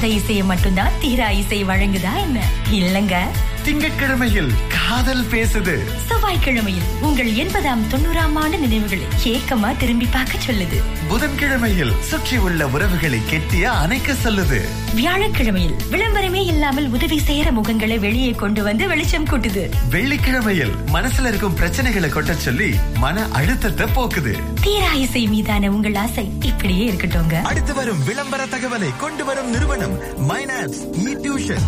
தீராத இசையை மட்டும்தான் தீரா இசை வழங்குதா என்ன? இல்லங்க. திங்கட்கிழமையில் காதல் பேசுது. செவ்வாய்க்கிழமையில் உங்கள் 80ஆம் 90ஆம் ஆண்டு நினைவுகளை ஏக்கமா திரும்பி பார்க்க சொல்லுது. புதன்கிழமையில் சுற்றி உள்ள உறவுகளை கெட்டியா அணைக்க சொல்லுது. வியாழக்கிழமையில் விளம்பரமே இல்லாமல் உதவி செய்யற முகங்களை வெளியே கொண்டு வந்து வெளிச்சம் கூட்டுது. வெள்ளிக்கிழமையில் மனசுல இருக்கும் பிரச்சனைகளை கொட்ட சொல்லி மன அழுத்தத்தை போக்குது. தீரா இசை மீதான உங்கள் ஆசை இப்படியே இருக்கட்டும்ங்க. அடுத்து வரும் விளம்பர தகவலை கொண்டு வரும் நிறுவனம் மைனாப்ஸ் இ-டியூஷன்.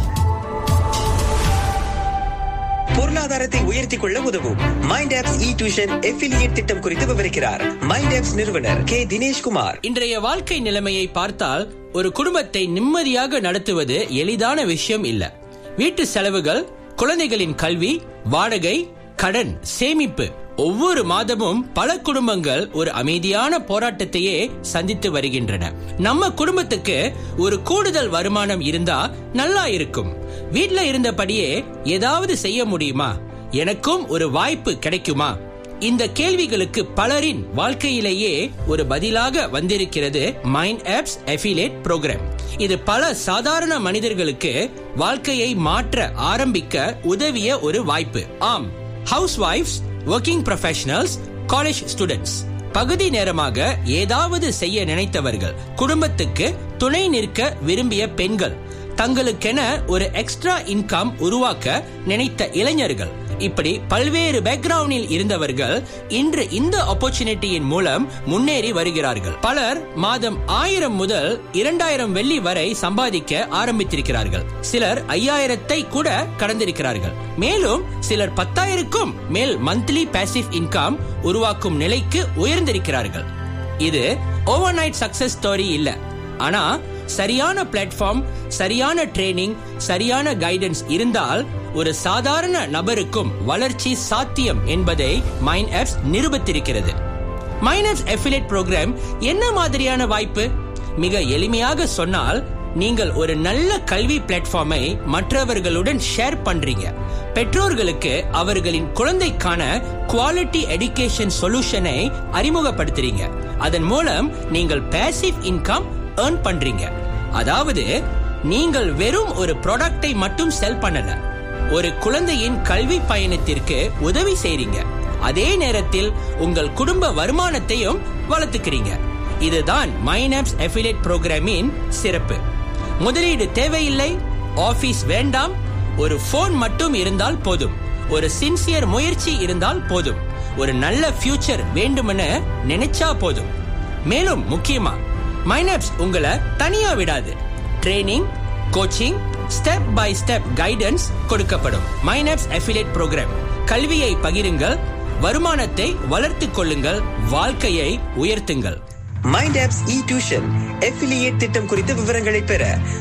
பொருளாதாரத்தை உயர்த்திக் கொள்ள உதவும் மைண்டாப்ஸ் இ-டியூஷன் அஃபிலியேட் திட்டம் குறித்து விவரிக்கிறார் மைண்டாப்ஸ் நிறுவனர் கே தினேஷ்குமார். இன்றைய வாழ்க்கை நிலைமையை பார்த்தால் ஒரு குடும்பத்தை நிம்மதியாக நடத்துவது எளிதான விஷயம் இல்ல. வீட்டு செலவுகள், குழந்தைகளின் கல்வி, வாடகை, கடன், சேமிப்பு, ஒவ்வொரு மாதமும் பல குடும்பங்கள் ஒரு அமைதியான போராட்டத்தையே சந்தித்து வருகின்றன. நம்ம குடும்பத்துக்கு ஒரு கூடுதல் வருமானம் இருந்தா நல்லா இருக்கும். வீட்ல இருந்தபடியே ஏதாவது செய்ய முடியுமா? எனக்கும் ஒரு வாய்ப்பு கிடைக்குமா? இந்த கேள்விகளுக்கு பலரின் வாழ்க்கையிலேயே ஒரு பதிலாக வந்திருக்கிறது மைனாப்ஸ் அஃபிலியேட் புரோகிராம். இது பல சாதாரண மனிதர்களுக்கு வாழ்க்கையை மாற்ற ஆரம்பிக்க உதவிய ஒரு வாய்ப்பு. ஆம், house wife's, working professionals, college students, பகுதி நேரமாக ஏதாவது செய்ய நினைத்தவர்கள், குடும்பத்துக்கு துணை நிற்க விரும்பிய பெண்கள், தங்களுக்கென ஒரு எக்ஸ்ட்ரா இன்கம் உருவாக்க நினைத்த இளைஞர்கள், இப்படி பல்வேறு பேக்ரவுண்டில் இருந்தவர்கள் இன்று இந்த ஆப்பர்ச்சுனிட்டியின் மூலம் முன்னேறி வருகிறார்கள். பலர் மாதம் 1000 முதல் 2000 வெள்ளி வரை சம்பாதிக்க ஆரம்பித்திருக்கிறார்கள். சிலர் 5000 கூட கடந்திருக்கிறார்கள். மேலும் சிலர் 10,000க்கும் மேல் மந்த்லி பாசிவ் இன்கம் உருவாக்கும் நிலைக்கு உயர்ந்திருக்கிறார்கள். இது ஓவர் நைட் சக்சஸ் ஸ்டோரி இல்ல. ஆனா சரியான பிளாட்ஃபார்ம், சரியான ட்ரெய்னிங், சரியான கைடன்ஸ் இருந்தால் ஒரு சாதாரண நபருக்கும் வளர்ச்சி சாத்தியம் என்பதை மைனாப்ஸ் நிரூபித்திருக்கிறது. மைனாப்ஸ் அஃபிலியேட் புரோகிராம் என்ன மாதிரியான வாய்ப்பு? மிக எளிமையாக சொன்னால், நீங்கள் ஒரு நல்ல கல்வி பிளாட்ஃபார்மை மற்றவர்களுடன் ஷேர் பண்றீங்க. பெற்றோர்களுக்கு அவர்களின் குழந்தைக்கான குவாலிட்டி எஜுகேஷன் சொல்யூஷனை அறிமுகப்படுத்துறீங்க. அதன் மூலம் நீங்கள் பாசிவ் இன்கம் earn பண்றீங்க. அதாவது நீங்கள் வெறும் ஒரு ப்ராடக்டை மட்டும் செல் பண்ணல, ஒரு குழந்தையின் கல்வி பயணத்திற்கு உதவி செய்றீங்க. அதே நேரத்தில் உங்கள் குடும்ப வருமானத்தையும் வளர்த்துக்கிறீங்க. இதுதான் மைனாப்ஸ் அஃபிலியேட் புரோகிராமின் சிறப்பு. முதலீடு தேவையில்லை, ஆபீஸ் வேண்டாம், ஒரு போன் மட்டும் இருந்தால் போதும், ஒரு சின்சியர் முயற்சி இருந்தால் போதும், ஒரு நல்ல ஃபியூச்சர் வேண்டுமென நினைச்சா போதும். மேலும் முக்கியமா மைனாப்ஸ் உங்களை தனியா விடாது. Training, coaching, step by step guidance கொடுக்கப்படும். மைனாப்ஸ் அஃபிலியேட் புரோகிராம். கல்வியை பகிருங்கள், வருமானத்தை வளர்த்துக் கொள்ளுங்கள், வாழ்க்கையை உயர்த்துங்கள். மைண்டாப்ஸ் இ-டியூஷன் அஃபிலியேட் திட்டம் குறித்த விவரங்களை பெற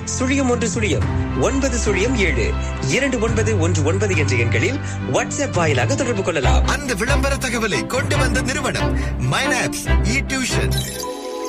010907 2919 என்ற எண்களில் வாட்ஸ்அப் வாயிலாக தொடர்பு கொள்ளலாம். அந்த விளம்பர தகவலை கொண்டு வந்த நிறுவனம் மைனாப்ஸ் இ-டியூஷன்.